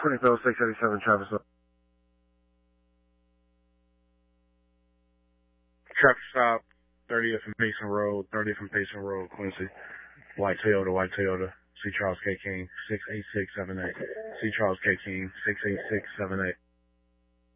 Springfield 687 traffic stop. Traffic stop, 30th and Payson Road, Quincy. White Toyota. C. Charles K. King, 68678. C. Charles K. King, 68678.